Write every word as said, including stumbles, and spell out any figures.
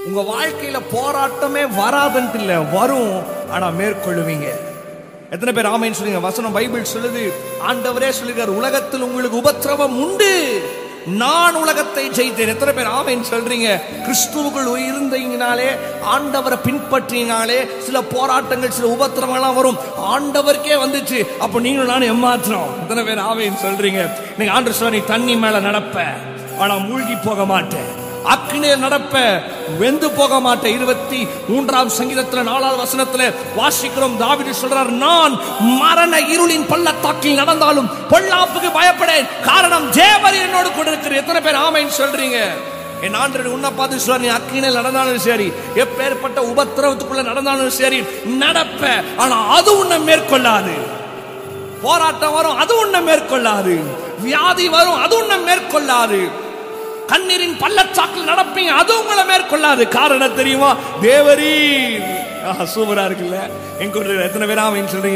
உங்க வாழ்க்கையில போராட்டமே வராதுன்னு இல்ல, வரும், ஆனா மேற்கொள்ளுவீங்க. எத்தனை பேர் ஆமென் சொல்லுங்க? வசனம் பைபிள் சொல்லுது, ஆண்டவரே சொல்லுகிறார், உலகத்தில் உங்களுக்கு உபத்திரவம் உண்டு, நான் உலகத்தை ஜெயித்தேன். எத்தனை பேர் ஆமென் சொல்றீங்க? கிறிஸ்துவுக்குள் இருந்தீங்கனாலே, ஆண்டவரை பின்பற்றினாலே சில போராட்டங்கள், சில உபத்திரவங்கள்லாம் வரும். ஆண்டவருக்கே வந்துச்சு, அப்ப நீங்களும் நானும் ஏமாற்றோம். எத்தனை பேர் ஆமென் சொல்றீங்க? நீங்க ஆண்டவர் சொல்ற, நீ தண்ணி மேல நடப்ப, ஆனா மூழ்கி போக மாட்டேன், அக்கினியில் நடப்ப, வெந்து போக மாட்டேன். இருபத்தி மூன்றாம் சங்கீதத்துல நாலாவது வசனத்துல வாசிக்கிறோம், தாவீது சொல்றார், நான் மரண இருளின் பள்ளத்தாக்கில் நடந்தாலும் பொல்லாப்புக்கு பயப்படேன், காரணம் தேவன் என்னோடு கூட இருக்கிறார். எத்தனை பேர் ஆமென் சொல்றீங்க? என் ஆண்டவர் உன்னை பார்த்து சொல்றார், நீ அக்கினியில் நடந்தாலும் சரி, எப்பேற்பட்ட உபத்திரவத்துக்குள்ள நடந்தாலும் சரி நடப்ப, ஆனா அது உன்னை மேற்கொள்ளாது. போராட்டம் வரும், அது உன்னை மேற்கொள்ளாது. வியாதி வரும், அது உன்னை மேற்கொள்ளாது. கண்ணீரின் பள்ளத்தாக்கில் நடப்பீங்க, அது உங்களை மேற்கொள்ளாது. காரணம் தெரியுமா? தேவரீர். சூப்பரா இருக்குல்ல? எங்க எத்தனை பேர் ஆமென் சொல்றீங்க?